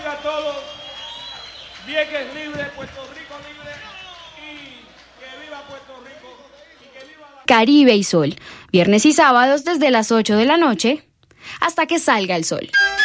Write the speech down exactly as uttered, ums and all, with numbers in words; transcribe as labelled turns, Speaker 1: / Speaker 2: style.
Speaker 1: tengan todos Vieques libre, Puerto Rico libre y que viva Puerto Rico y que viva la...
Speaker 2: Caribe y Sol, viernes y sábados desde las ocho de la noche hasta que salga el sol.